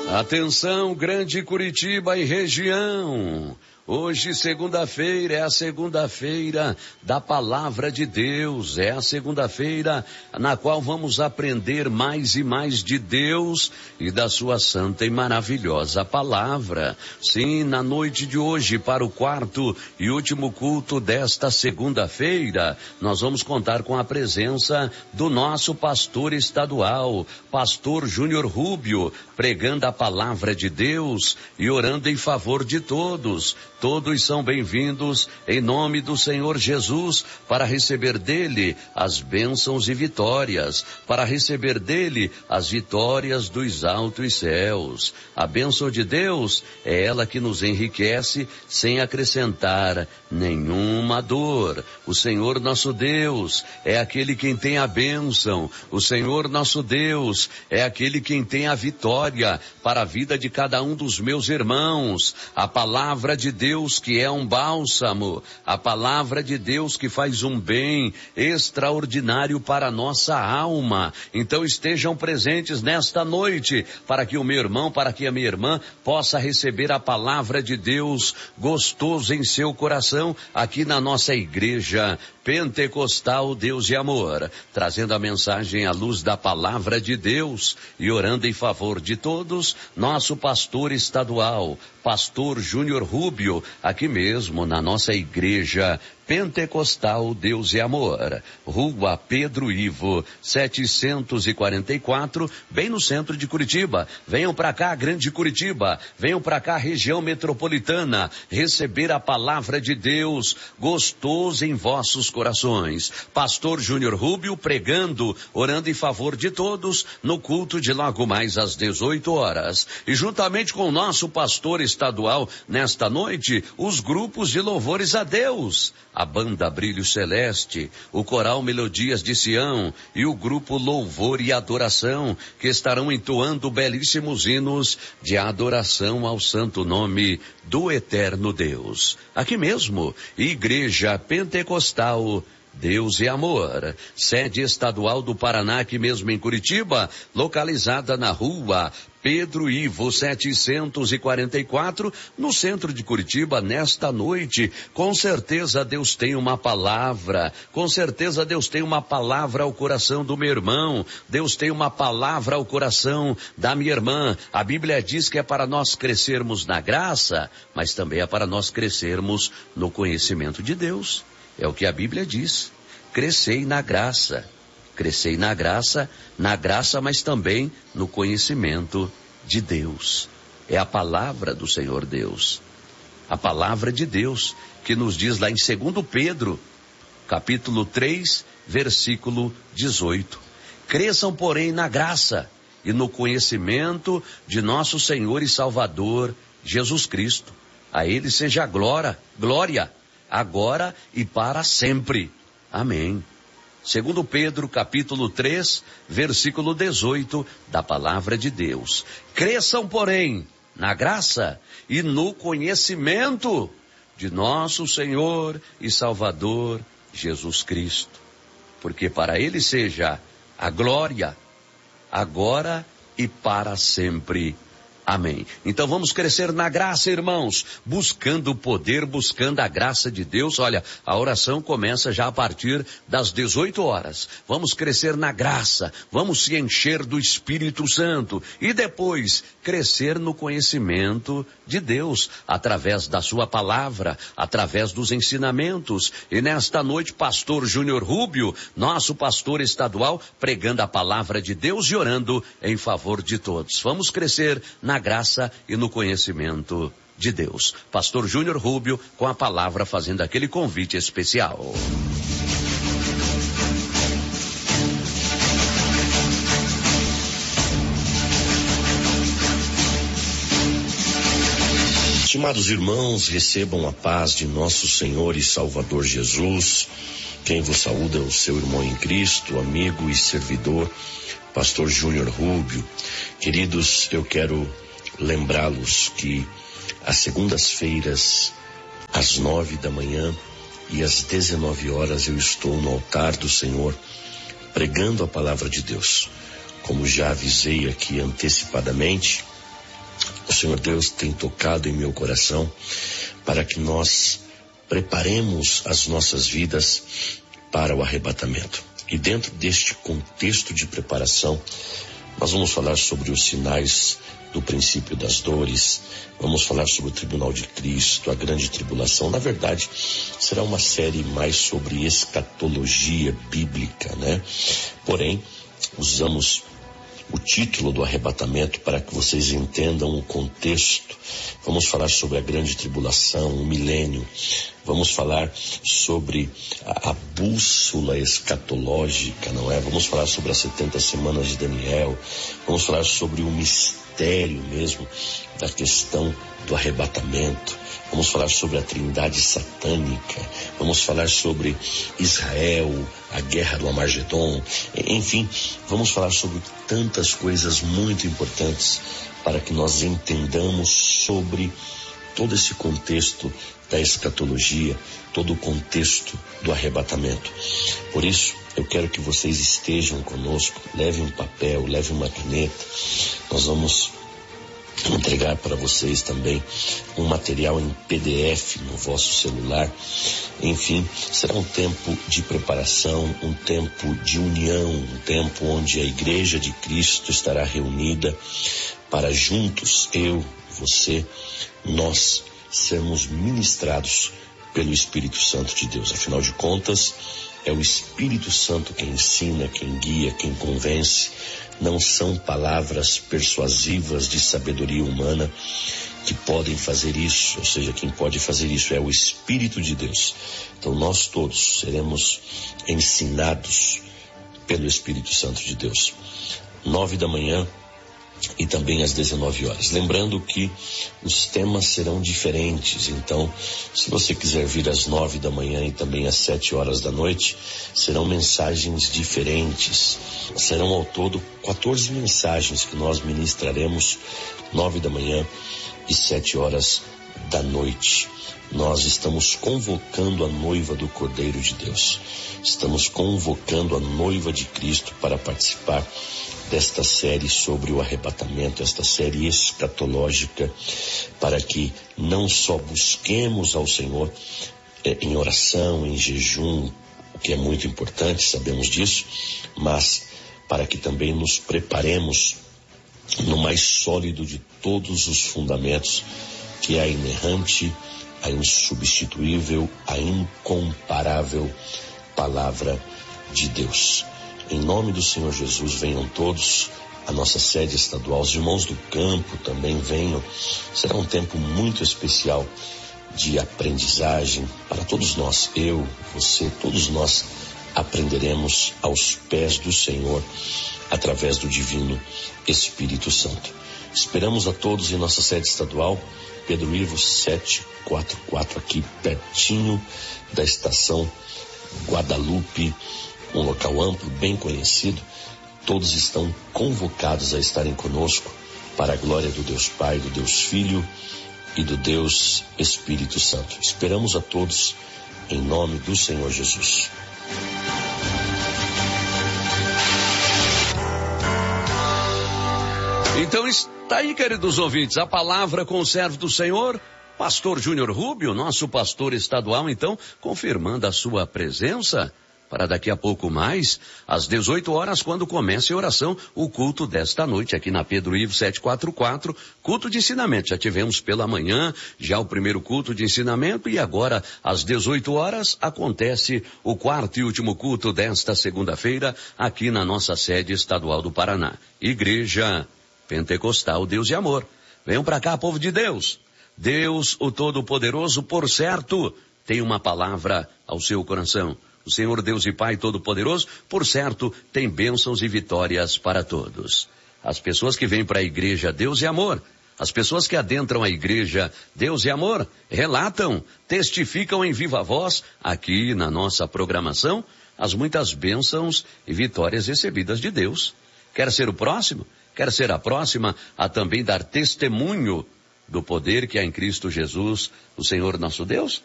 Atenção, Grande Curitiba e região. Hoje, segunda-feira, é a segunda-feira da Palavra de Deus, é a segunda-feira na qual vamos aprender mais e mais de Deus e da sua santa e maravilhosa palavra. Sim, na noite de hoje, para o quarto e último culto desta segunda-feira, nós vamos contar com a presença do nosso pastor estadual, pastor Júnior Rubio, pregando a palavra de Deus e orando em favor de todos. Todos são bem-vindos em nome do Senhor Jesus para receber dele as bênçãos e vitórias, para receber dele as vitórias dos altos céus. A bênção de Deus é ela que nos enriquece sem acrescentar nenhuma dor. O Senhor nosso Deus é aquele quem tem a bênção. O Senhor nosso Deus é aquele quem tem a vitória para a vida de cada um dos meus irmãos. A palavra de Deus que é um bálsamo, a palavra de Deus que faz um bem extraordinário para a nossa alma. Então estejam presentes nesta noite para que o meu irmão, para que a minha irmã possa receber a palavra de Deus gostoso em seu coração aqui na nossa igreja Pentecostal Deus e Amor, trazendo a mensagem à luz da palavra de Deus e orando em favor de todos, nosso pastor estadual, pastor Júnior Rubio, aqui mesmo na nossa igreja Pentecostal Deus e Amor, Rua Pedro Ivo, 744, bem no centro de Curitiba. Venham para cá, Grande Curitiba, venham para cá, região metropolitana, receber a palavra de Deus gostoso em vossos corações. Pastor Júnior Rubio pregando, orando em favor de todos no culto de logo mais às 18 horas. E juntamente com o nosso pastor estadual nesta noite, os grupos de louvores a Deus, a banda Brilho Celeste, o coral Melodias de Sião e o grupo Louvor e Adoração, que estarão entoando belíssimos hinos de adoração ao santo nome do eterno Deus. Aqui mesmo, Igreja Pentecostal Deus e Amor, sede estadual do Paraná, aqui mesmo em Curitiba, localizada na rua Pedro Ivo 744, no centro de Curitiba, nesta noite. Com certeza Deus tem uma palavra, com certeza Deus tem uma palavra ao coração do meu irmão, Deus tem uma palavra ao coração da minha irmã. A Bíblia diz que é para nós crescermos na graça, mas também é para nós crescermos no conhecimento de Deus. É o que a Bíblia diz, crescei na graça, mas também no conhecimento de Deus. É a palavra do Senhor Deus, a palavra de Deus que nos diz lá em 2 Pedro, capítulo 3, versículo 18. Cresçam, porém, na graça e no conhecimento de nosso Senhor e Salvador Jesus Cristo. A Ele seja glória, agora e para sempre. Amém. 2 Pedro, capítulo 3, versículo 18, da palavra de Deus. Cresçam, porém, na graça e no conhecimento de nosso Senhor e Salvador Jesus Cristo. Porque para Ele seja a glória, agora e para sempre. Amém. Então vamos crescer na graça, irmãos, buscando o poder, buscando a graça de Deus. Olha, a oração começa já a partir das 18 horas. Vamos crescer na graça, vamos se encher do Espírito Santo e depois crescer no conhecimento de Deus, através da sua palavra, através dos ensinamentos. E nesta noite, pastor Júnior Rubio, nosso pastor estadual, pregando a palavra de Deus e orando em favor de todos. Vamos crescer na graça e no conhecimento de Deus. Pastor Júnior Rubio com a palavra, fazendo aquele convite especial. Estimados irmãos, recebam a paz de nosso Senhor e Salvador Jesus. Quem vos saúda é o seu irmão em Cristo, amigo e servidor, pastor Júnior Rubio. Queridos, eu quero lembrá-los que às segundas-feiras, às 9 da manhã e às 19 horas, eu estou no altar do Senhor pregando a palavra de Deus. Como já avisei aqui antecipadamente, o Senhor Deus tem tocado em meu coração para que nós preparemos as nossas vidas para o arrebatamento. E dentro deste contexto de preparação, nós vamos falar sobre os sinais do princípio das dores, vamos falar sobre o tribunal de Cristo, a grande tribulação. Na verdade, será uma série mais sobre escatologia bíblica, né? Porém, usamos o título do arrebatamento para que vocês entendam o contexto. Vamos falar sobre a grande tribulação, o milênio. Vamos falar sobre a bússola escatológica, não é? Vamos falar sobre as 70 semanas de Daniel. Vamos falar sobre o mistério mesmo da questão do arrebatamento. Vamos falar sobre a trindade satânica. Vamos falar sobre Israel, a guerra do Armagedon. Enfim, vamos falar sobre tantas coisas muito importantes para que nós entendamos sobre todo esse contexto da escatologia, todo o contexto do arrebatamento. Por isso, eu quero que vocês estejam conosco, levem um papel, levem uma caneta. Nós vamos entregar para vocês também um material em PDF no vosso celular. Enfim, será um tempo de preparação, um tempo de união, um tempo onde a Igreja de Cristo estará reunida para juntos, eu, você, nós, sermos ministrados pelo Espírito Santo de Deus. Afinal de contas, é o Espírito Santo quem ensina, quem guia, quem convence. Não são palavras persuasivas de sabedoria humana que podem fazer isso, ou seja, quem pode fazer isso é o Espírito de Deus. Então nós todos seremos ensinados pelo Espírito Santo de Deus. 9 da manhã e também às 19 horas. Lembrando que os temas serão diferentes, então se você quiser vir às 9 da manhã e também às 7 horas da noite, serão mensagens diferentes. Serão ao todo 14 mensagens que nós ministraremos 9 da manhã e 7 horas da noite. Nós estamos convocando a noiva do Cordeiro de Deus. Estamos convocando a noiva de Cristo para participar desta série sobre o arrebatamento, esta série escatológica, para que não só busquemos ao Senhor em oração, em jejum, o que é muito importante, sabemos disso, mas para que também nos preparemos no mais sólido de todos os fundamentos, que é a inerrante, a insubstituível, a incomparável Palavra de Deus. Em nome do Senhor Jesus, venham todos à nossa sede estadual. Os irmãos do campo também venham. Será um tempo muito especial de aprendizagem para todos nós. Eu, você, todos nós aprenderemos aos pés do Senhor através do Divino Espírito Santo. Esperamos a todos em nossa sede estadual, Pedro Ivo 744, aqui pertinho da estação Guadalupe, um local amplo, bem conhecido. Todos estão convocados a estarem conosco para a glória do Deus Pai, do Deus Filho e do Deus Espírito Santo. Esperamos a todos em nome do Senhor Jesus. Então está aí, queridos ouvintes, a palavra com o servo do Senhor, pastor Júnior Rubio, nosso pastor estadual, então, confirmando a sua presença para daqui a pouco mais, às 18 horas, quando começa a oração, o culto desta noite aqui na Pedro Ivo 744, culto de ensinamento. Já tivemos pela manhã, já o primeiro culto de ensinamento, e agora, às 18 horas, acontece o quarto e último culto desta segunda-feira, aqui na nossa sede estadual do Paraná. Igreja Pentecostal Deus e Amor. Venham para cá, povo de Deus. Deus, o Todo-Poderoso, por certo, tem uma palavra ao seu coração. O Senhor Deus e Pai Todo-Poderoso, por certo, tem bênçãos e vitórias para todos. As pessoas que vêm para a igreja Deus e Amor, as pessoas que adentram a igreja Deus e Amor, relatam, testificam em viva voz, aqui na nossa programação, as muitas bênçãos e vitórias recebidas de Deus. Quer ser o próximo? Quer ser a próxima a também dar testemunho do poder que há em Cristo Jesus, o Senhor nosso Deus?